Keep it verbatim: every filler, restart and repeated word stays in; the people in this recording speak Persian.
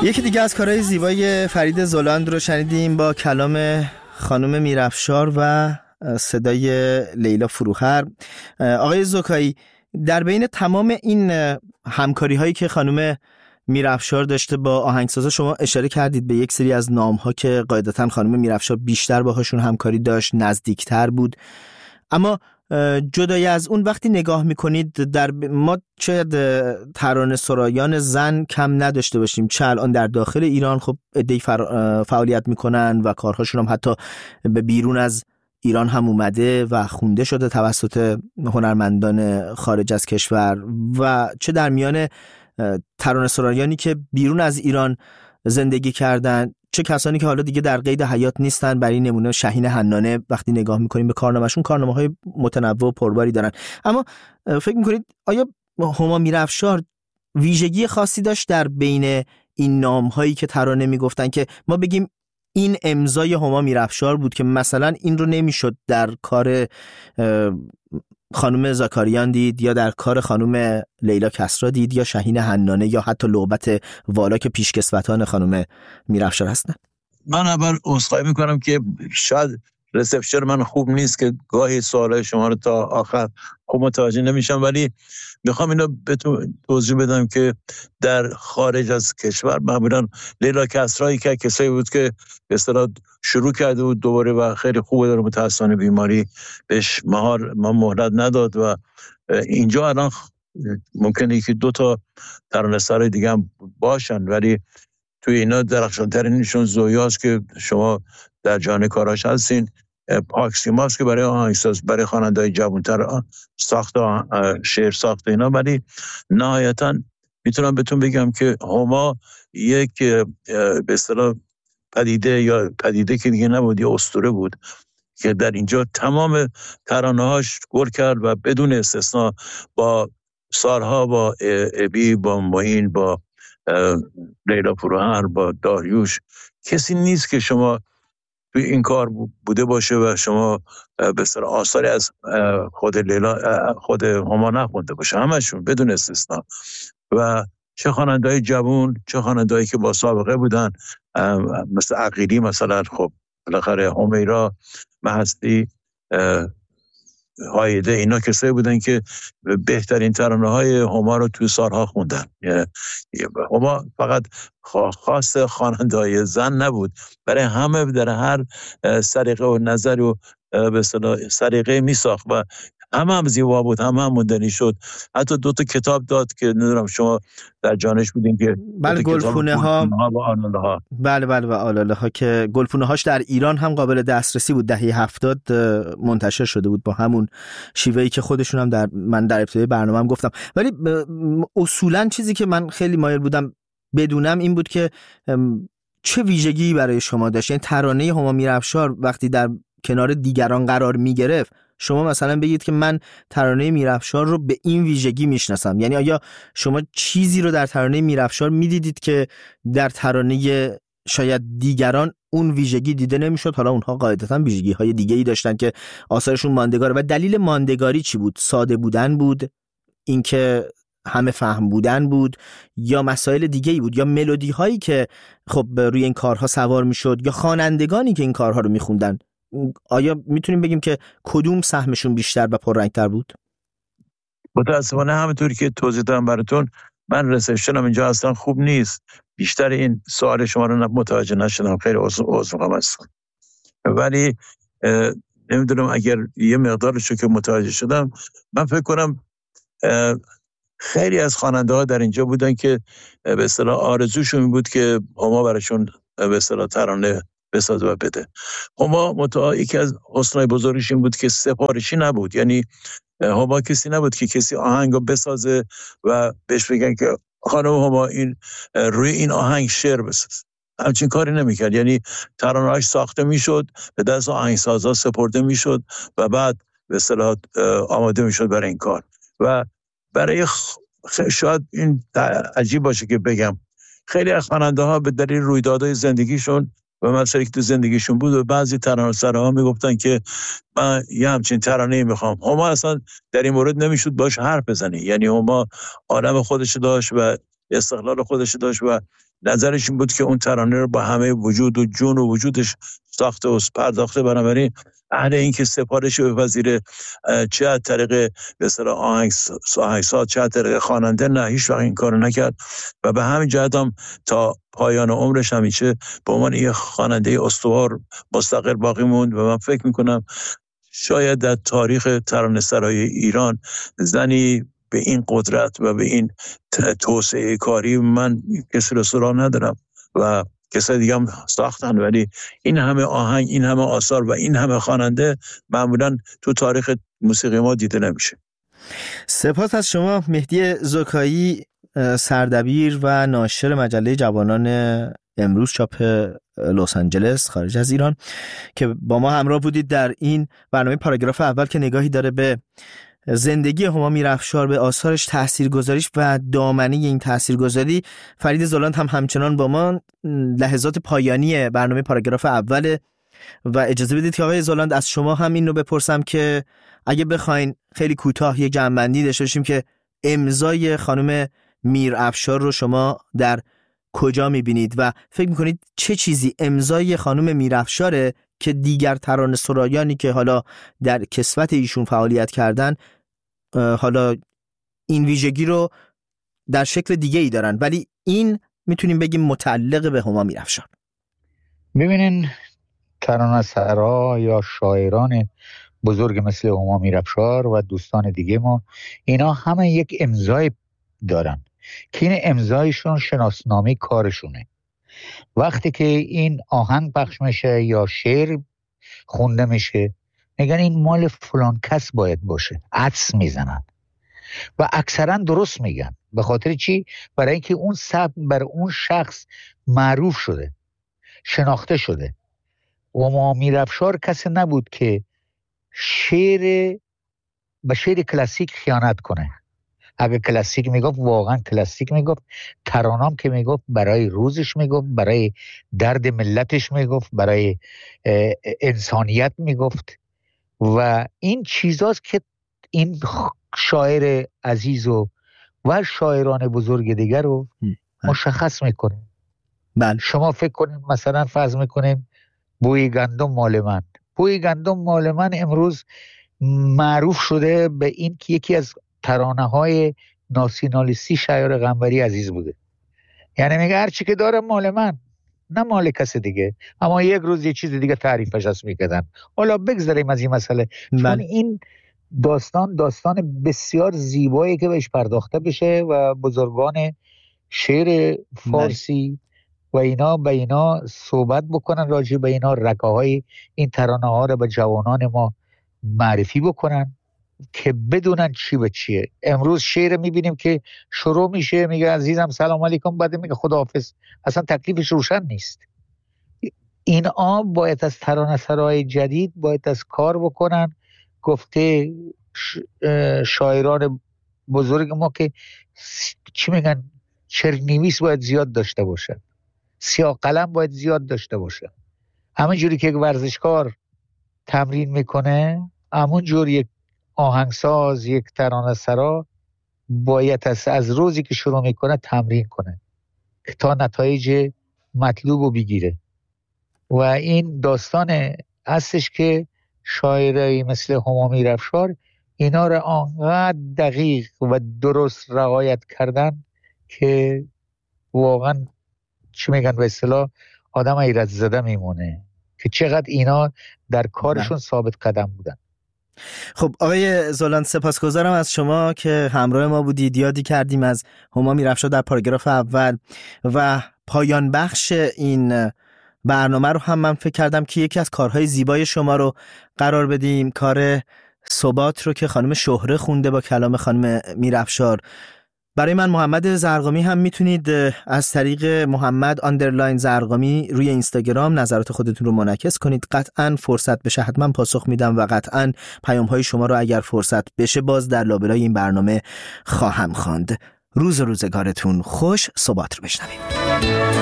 یکی دیگه از کارهای زیبای فرید زلاند رو شنیدیم با کلام خانم میرافشار و صدای لیلا فروهر. آقای زکایی، در بین تمام این همکاری هایی که خانم میرافشار داشته با آهنگسازا، شما اشاره کردید به یک سری از نام ها که قاعدتاً خانم میرافشار بیشتر باهاشون همکاری داشت، نزدیکتر بود. اما جدای از اون وقتی نگاه میکنید، در ما شاید ترانه سرایان زن کم نداشته باشیم، چه الان در داخل ایران خب عده‌ای فعالیت میکنن و کارهاشون هم حتی به بیرون از ایران هم اومده و خونده شده توسط هنرمندان خارج از کشور، و چه در میان ترانه سرایانی که بیرون از ایران زندگی کردن، چه کسانی که حالا دیگه در قید حیات نیستن. برای نمونه شهین حنانه، وقتی نگاه میکنیم به کارنامه‌شون، کارنامه‌های متنوع و پرباری دارن. اما فکر میکنید آیا هما میرافشار ویژگی خاصی داشت در بین این نام‌هایی که ترانه میگفتن که ما بگیم این امضای هما میرافشار بود، که مثلا این رو نمیشد در کار خانم زاکاریان دید، یا در کار خانم لیلا کسرا دید، یا شهین حنانه، یا حتی لعبت والا که پیشکسوتان خانم میرافشار هستن؟ من اول عذرخواهی میکنم که شاید رسپشن من خوب نیست که گاهی سوالای شما رو تا آخر خوب متوجه نمیشم، ولی میخوام اینو بهتون توضیح بدم که در خارج از کشور معمولا لیلا کسرایی که کسایی بود که به اصطلاح شروع کرده بود دوباره و خیلی خوبه، داره متاسفانه بیماری بهش مهار ما مهلت نداد و اینجا الان ممکنه که دو تا ترانه‌سرای دیگه هم باشن، ولی توی اینا درخشان‌ترینشون زویاست که شما در جان کاراش هستین، پاکسیماست که برای آهنگساز برای خواننده‌های جوان‌تر ساخت شعر ساخت اینا. ولی نهایتاً میتونم بهتون بگم که هما یک به اصطلاح پدیده یا پدیده که دیگه نبود، یه اسطوره بود که در اینجا تمام ترانه‌هاش گل کرد و بدون استثنا با سالها با ابی، با معین، با لیلا فروهر، با داریوش، کسی نیست که شما توی این کار بوده باشه و شما به اصطلاح آثاری از خود لیلا خود هما نخونده باشه، همشون بدون استثنا. و چه خواننده‌های جوان، چه خواننده‌ای که با سابقه بودن، مثل عقیلی مثلا، خب بالاخره همیرا، مهستی، هایده، اینا کسایی بودن که بهترین ترانه‌های هما رو توی سالها خوندن. هما فقط خاص خواننده‌های زن نبود، برای همه در هر سلیقه و نظر و به اصطلاح سلیقه میساخت و همه هم زیبا بود، همه هم مدنی شد. حتی دو تا کتاب داد که نمیدونم شما در جانش بودین که بله، گلخونه ها و آلاله ها. بله بله و آلاله ها که گلخونه هاش در ایران هم قابل دسترسی بود، دهه هفتاد منتشر شده بود با همون شیوهی که خودشون هم در من در ابتدای برنامه‌ام گفتم. ولی اصولا چیزی که من خیلی مایل بودم بدونم این بود که چه ویژگی برای شما داشت، یعنی ترانه هما میرافشار وقتی در کنار دیگران قرار میگرفت، شما مثلا بگید که من ترانه میرافشار رو به این ویژگی میشناسم. یعنی آیا شما چیزی رو در ترانه میرافشار میدیدید که در ترانه شاید دیگران اون ویژگی دیده نمیشد؟ حالا اونها قاعدتا ویژگی های دیگه ای داشتن که آثارشون ماندگاره. و دلیل ماندگاری چی بود؟ ساده بودن بود، اینکه همه فهم بودن بود، یا مسائل دیگه ای بود، یا ملودی هایی که خب روی این کارها سوار میشد، یا خوانندگانی که این کارها رو میخوندن؟ آیا میتونیم بگیم که کدوم سهمشون بیشتر و پررنگتر بود؟ متاسفانه همونطوری که توضیح دادم براتون، من رسپشنم اینجا اصلا خوب نیست، بیشتر این سوال شما رو متوجه نشدم، خیلی عذرخواهم هستم. ولی نمیدونم اگر یه مقدارشو که متوجه شدم، من فکر کنم خیلی از خواننده ها در اینجا بودن که به اصطلاح آرزوشون بود که هما براشون به اصطلاح ترانه بسازه و بده. هما متأ یکی از حسنای بزرگش این بود که سفارشی نبود، یعنی هما کسی نبود که کسی آهنگو بسازه و بهش بگن که خانم هما این روی این آهنگ شعر بساز. همچین کاری نمیکرد، یعنی ترانه‌اش ساخته میشد، به دست آهنگسازها سپرده میشد و بعد به اصطلاح آماده میشد برای این کار. و برای خ... شاید این عجیب باشه که بگم، خیلی از خواننده‌ها به دلیل رویدادهای زندگیشون و مسائلی که تو زندگیشون بود و بعضی ترانه‌سراها میگفتن که من یه همچین ترانه‌ای میخوام. هما اصلا در این مورد نمیشد باش حرف بزنی، یعنی هما عالم خودش داشت و استقلال خودش داشت و نظرش این بود که اون ترانه رو با همه وجود و جون و وجودش ساخته و پرداخته. بنابراین اهل این که سفارش بپذیره، چه از طریق به اصطلاح آهنگساز چه از طریق خواننده، نه، هیچ وقت این کارو نکرد و به همین جهت هم تا پایان عمرش همیشه به عنوان یک خواننده استوار مستقل باقی موند. و من فکر میکنم شاید در تاریخ ترانه‌سرای ایران زنی به این قدرت و به این توسعه کاری من کسی رو سراغ ندارم و کسی دیگه هم ساختن، ولی این همه آهنگ، این همه آثار و این همه خواننده معمولا تو تاریخ موسیقی ما دیده نمیشه. سپاس از شما مهدی زکایی، سردبیر و ناشر مجله جوانان امروز چاپ لس آنجلس خارج از ایران که با ما همراه بودید در این برنامه پاراگراف اول که نگاهی داره به زندگی هما میرافشار، به آثارش، تاثیرگذاریش و دامنه این تاثیرگذاری. فرید زولاند هم همچنان با ما. لحظات پایانی برنامه پاراگراف اول و اجازه بدید که آقای زولاند از شما هم این رو بپرسم که اگه بخواین خیلی کوتاه یک جمع‌بندی داشته باشیم که امضای خانم میرافشار رو شما در کجا میبینید و فکر میکنید چه چیزی امضای خانم میرافشاره که دیگر ترانه سرایانی که حالا در کسوت ایشون فعالیت کردن حالا این ویژگی رو در شکل دیگه ای دارن، ولی این میتونیم بگیم متعلق به هما میرافشار. ببینین ترانه سرا یا شاعران بزرگ مثل هما میرافشار و دوستان دیگه ما، اینا همه یک امضای دارن که این امضایشون شناسنامه کارشونه. وقتی که این آهنگ پخش میشه یا شعر خونده میشه میگن این مال فلان کس باید باشه، عطس میزنن و اکثرا درست میگن. به خاطر چی؟ برای اینکه اون سبک بر اون شخص معروف شده، شناخته شده. هما میرافشار کسی نبود که شعر به شعر کلاسیک خیانت کنه. اگه کلاسیک میگفت واقعا کلاسیک میگفت، ترانام که میگفت برای روزش میگفت، برای درد ملتش میگفت، برای انسانیت میگفت و این چیزاست که این شاعر عزیز و و شاعران بزرگ دیگر رو مشخص میکنه. بله. شما فکر کنید مثلا فرض میکنیم بوی گندم مال من، بوی گندم مال من امروز معروف شده به این که یکی از ترانه های ناسیونالیستی شاعر قنبری عزیز بوده. یعنی میگه هر چی که داره مال من، نه مال کس دیگه. اما یک روز یه چیز دیگه تعریفش هست میکردن. حالا بگذاریم از این مسئله، چون این داستان داستان بسیار زیبایی که بهش پرداخته بشه و بزرگان شعر فارسی و اینا به اینا صحبت بکنن، راجع به اینا رکاهای این ترانه ها رو به جوانان ما معرفی بکنن که بدونن چی به چیه. امروز شعر میبینیم که شروع میشه میگه عزیزم سلام علیکم، بعد میگه خداحافظ، اصلا تکلیفش روشن نیست. این آب باید از ترانه سرای جدید باید از کار بکنن. گفته شاعران بزرگ ما که چی میگن، چرنویس باید زیاد داشته باشه، سیاه قلم باید زیاد داشته باشه. همون جوری که یک ورزشکار تمرین میکنه، همون جوری یک آهنگساز، یک ترانه سرا باید از, از روزی که شروع میکنه تمرین کنه تا نتایج مطلوب رو بگیره. و این داستان هستش که شاعرایی مثل هما میرافشار اینا رو آنقدر دقیق و درست رعایت کردن که واقعا چی میگن به اصطلاح آدم حیرت زده میمونه که چقدر اینا در کارشون ثابت قدم بودن. خب آقای زولاند سپاسگزارم از شما که همراه ما بودید. یادی کردیم از هما میرافشار در پاراگراف اول و پایان بخش این برنامه رو هم من فکر کردم که یکی از کارهای زیبای شما رو قرار بدیم، کار ثبات رو که خانم شهره خونده با کلام خانم میرافشار. برای من محمد زرقامی هم میتونید از طریق محمد آندرلاین زرقامی روی اینستاگرام نظرات خودتون رو منعکس کنید. قطعاً فرصت بشه حتما پاسخ میدم و قطعاً پیام‌های شما رو اگر فرصت بشه باز در لابلای این برنامه خواهم خواند. روز روزگارتون خوش. ثبات رو بشنویم.